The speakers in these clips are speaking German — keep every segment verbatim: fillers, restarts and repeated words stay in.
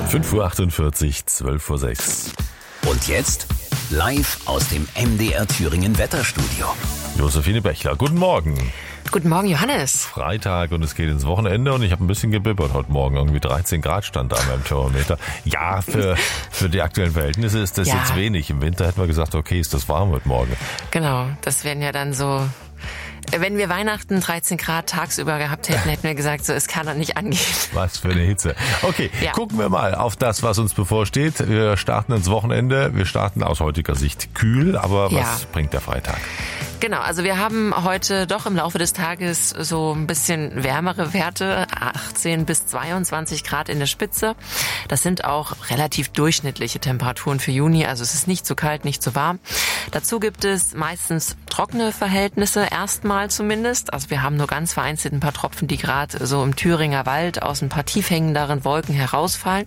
fünf Uhr achtundvierzig, zwölf Uhr sechs. Und jetzt live aus dem M D R Thüringen Wetterstudio. Josephine Bechler, guten Morgen. Guten Morgen, Johannes. Freitag und es geht ins Wochenende und ich habe ein bisschen gebibbert heute Morgen. Irgendwie dreizehn Grad stand da an meinem Thermometer. Ja, für, für die aktuellen Verhältnisse ist das ja jetzt wenig. Im Winter hätten wir gesagt, okay, ist das warm heute Morgen. Genau, das wären ja dann so... Wenn wir Weihnachten dreizehn Grad tagsüber gehabt hätten, hätten wir gesagt, so, es kann doch nicht angehen. Was für eine Hitze. Okay, ja. Gucken wir mal auf das, was uns bevorsteht. Wir starten ins Wochenende. Wir starten aus heutiger Sicht kühl, aber was ja. bringt der Freitag? Genau, also wir haben heute doch im Laufe des Tages so ein bisschen wärmere Werte, achtzehn bis zweiundzwanzig Grad in der Spitze. Das sind auch relativ durchschnittliche Temperaturen für Juni, also es ist nicht zu kalt, nicht zu warm. Dazu gibt es meistens trockene Verhältnisse, erstmal zumindest. Also wir haben nur ganz vereinzelt ein paar Tropfen, die gerade so im Thüringer Wald aus ein paar tief hängenderen Wolken herausfallen.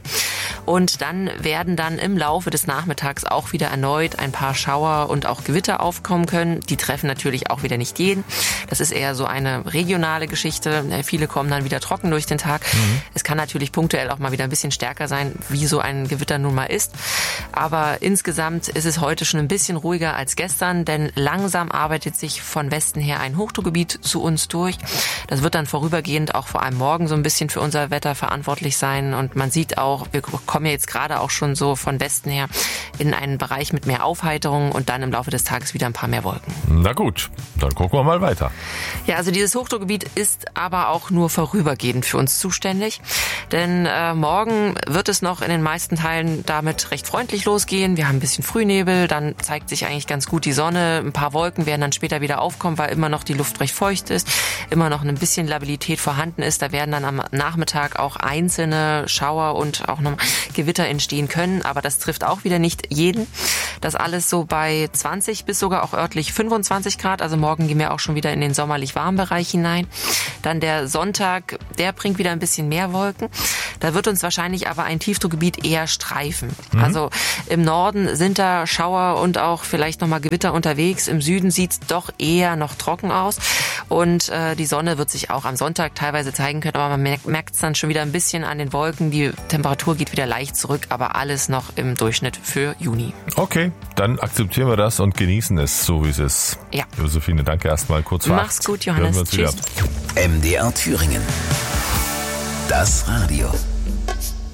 Und dann werden dann im Laufe des Nachmittags auch wieder erneut ein paar Schauer und auch Gewitter aufkommen können. Die treffen natürlich auch wieder nicht jeden. Das ist eher so eine regionale Geschichte. Viele kommen dann wieder trocken durch den Tag. Mhm. Es kann natürlich punktuell auch mal wieder ein bisschen stärker sein, wie so ein Gewitter nun mal ist. Aber insgesamt ist es heute schon ein bisschen ruhiger als gestern, denn langsam arbeitet sich von Westen her ein Hochdruckgebiet zu uns durch. Das wird dann vorübergehend auch vor allem morgen so ein bisschen für unser Wetter verantwortlich sein. Und man sieht auch, wir kommen ja jetzt gerade auch schon so von Westen her in einen Bereich mit mehr Aufheiterung und dann im Laufe des Tages wieder ein paar mehr Wolken. Na gut, dann gucken wir mal weiter. Ja, also dieses Hochdruckgebiet ist aber auch nur vorübergehend für uns zuständig, denn äh, morgen wird es noch in den meisten Teilen damit recht freundlich losgehen. Wir haben ein bisschen Frühnebel, dann zeigt sich eigentlich ganz gut die Sonne. Ein paar Wolken werden dann später wieder aufkommen, weil immer noch die Luft recht feucht ist, immer noch ein bisschen Labilität vorhanden ist. Da werden dann am Nachmittag auch einzelne Schauer und auch noch Gewitter entstehen können, aber das trifft auch wieder nicht jeden. Das alles so bei zwanzig bis sogar auch örtlich fünfundzwanzig Grad, also morgen gehen wir auch schon wieder in den sommerlich warmen Bereich hinein. Dann der Sonntag, der bringt wieder ein bisschen mehr Wolken. Da wird uns wahrscheinlich aber ein Tiefdruckgebiet eher streifen. Mhm. Also im Norden sind da Schauer und auch vielleicht nochmal Gewitter unterwegs. Im Süden sieht's doch eher noch trocken aus. Und äh, die Sonne wird sich auch am Sonntag teilweise zeigen können, aber man merkt es dann schon wieder ein bisschen an den Wolken. Die Temperatur geht wieder leicht zurück, aber alles noch im Durchschnitt für Juni. Okay, dann akzeptieren wir das und genießen es, so wie es ist. Ja. Josephine, danke erstmal kurz vor Mach's gut, Johannes. Tschüss. M D R Thüringen. Das Radio.